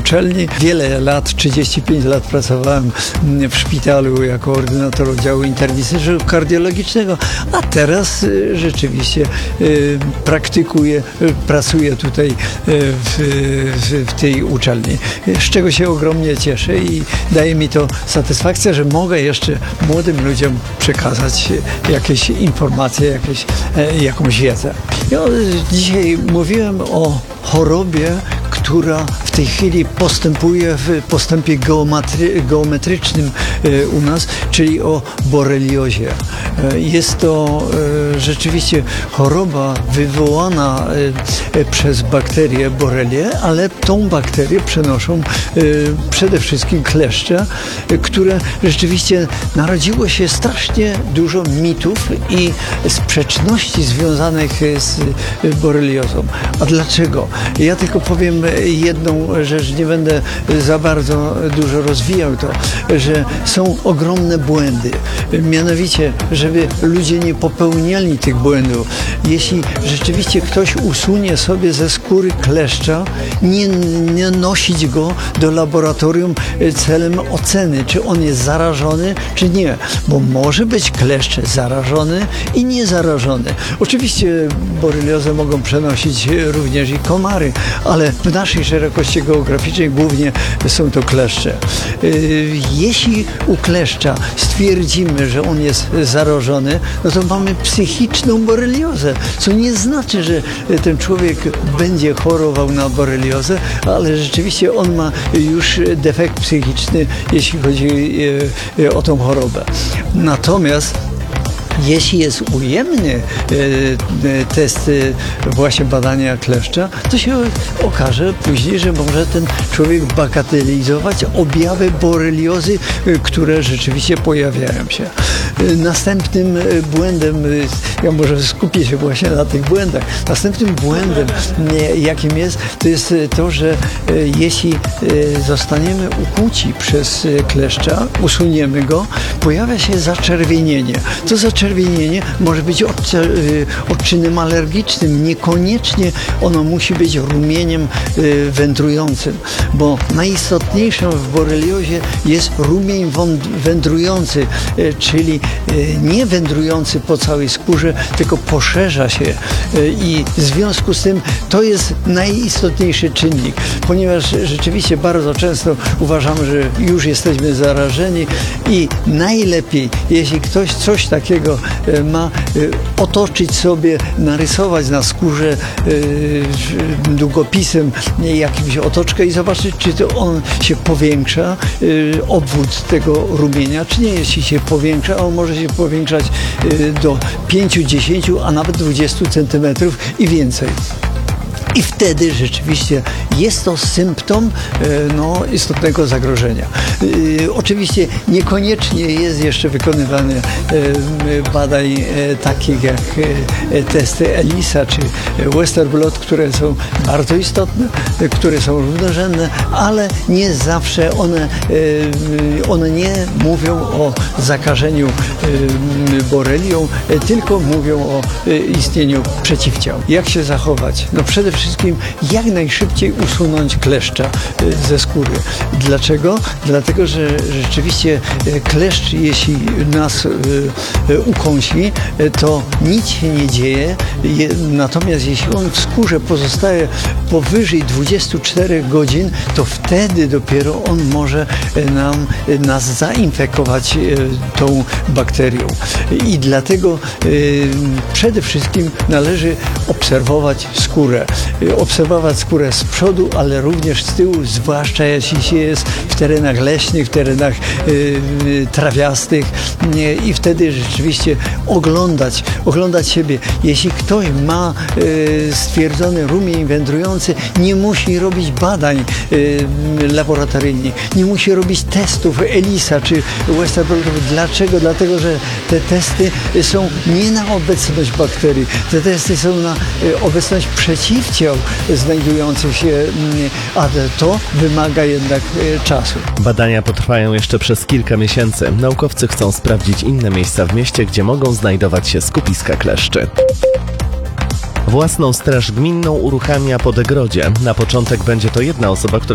uczelni. Wiele lat, 35 lat pracowałem w szpitalu jako ordynator oddziału internistycznego kardiologicznego, a teraz rzeczywiście pracuję tutaj w tej uczelni, z czego się ogromnie cieszę i daje mi to satysfakcję, że mogę jeszcze młodym ludziom przekazać jakieś informacje, jakąś wiedzę. Ja dzisiaj mówiłem o chorobie, która w tej chwili postępuje w postępie geometrycznym u nas, czyli o boreliozie. Jest to rzeczywiście choroba wywołana przez bakterię borelię, ale tą bakterię przenoszą przede wszystkim kleszcze, które rzeczywiście narodziło się strasznie dużo mitów i sprzeczności związanych z boreliozą. A dlaczego? Ja tylko powiem jedną rzecz, nie będę za bardzo dużo rozwijał to, że są ogromne błędy. Mianowicie, żeby ludzie nie popełniali tych błędów. Jeśli rzeczywiście ktoś usunie sobie ze skóry kleszcza, nie nosić go do laboratorium celem oceny, czy on jest zarażony, czy nie. Bo może być kleszcz zarażony i niezarażony. Oczywiście boreliozę mogą przenosić również i komary, ale w naszej szerokości geograficznej głównie są to kleszcze. Jeśli u kleszcza stwierdzimy, że on jest zarażony, no to mamy psychiczną boreliozę, co nie znaczy, że ten człowiek będzie chorował na boreliozę, ale rzeczywiście on ma już defekt psychiczny, jeśli chodzi o tą chorobę. Natomiast jeśli jest ujemny test właśnie badania kleszcza, to się okaże później, że może ten człowiek bagatelizować objawy boreliozy, które rzeczywiście pojawiają się. Następnym błędem, ja może skupię się właśnie na tych błędach, następnym błędem, jakim jest, to jest to, że jeśli zostaniemy ukłuci przez kleszcza, usuniemy go, pojawia się zaczerwienienie. To zaczerwienienie może być odczynem alergicznym. Niekoniecznie ono musi być rumieniem wędrującym, bo najistotniejszą w boreliozie jest rumień wędrujący, czyli nie wędrujący po całej skórze, tylko poszerza się i w związku z tym to jest najistotniejszy czynnik, ponieważ rzeczywiście bardzo często uważamy, że już jesteśmy zarażeni i najlepiej, jeśli ktoś coś takiego ma, otoczyć sobie, narysować na skórze długopisem jakimś otoczkę i zobaczyć, czy to on się powiększa, obwód tego rumienia, czy nie. Jeśli się powiększa, on może się powiększać do 5, 10, a nawet 20 centymetrów i więcej. I wtedy rzeczywiście jest to symptom istotnego zagrożenia. Oczywiście niekoniecznie jest jeszcze wykonywanie badań takich jak testy ELISA czy Western Blot, które są bardzo istotne, które są równorzędne, ale nie zawsze one nie mówią o zakażeniu borelią, tylko mówią o istnieniu przeciwciał. Jak się zachować? No przede wszystkim jak najszybciej usunąć kleszcza ze skóry. Dlaczego? Dlatego, że rzeczywiście kleszcz, jeśli nas ukąsi, to nic się nie dzieje, natomiast jeśli on w skórze pozostaje powyżej 24 godzin, to wtedy dopiero on może nas zainfekować tą bakterią. I dlatego przede wszystkim należy obserwować skórę. Obserwować skórę z przodu, ale również z tyłu, zwłaszcza jeśli się jest w terenach leśnych, w terenach trawiastych i wtedy rzeczywiście oglądać siebie. Jeśli ktoś ma stwierdzony rumień wędrujący, nie musi robić badań laboratoryjnych, nie musi robić testów ELISA czy Western Blot. Dlaczego? Dlatego, że te testy są nie na obecność bakterii, te testy są na obecność przeciwciał znajdujących się, a to wymaga jednak czasu. Badania potrwają jeszcze przez kilka miesięcy. Naukowcy chcą sprawdzić inne miejsca w mieście, gdzie mogą znajdować się skupiska kleszczy. Własną straż gminną uruchamia Podegrodzie. Na początek będzie to jedna osoba, która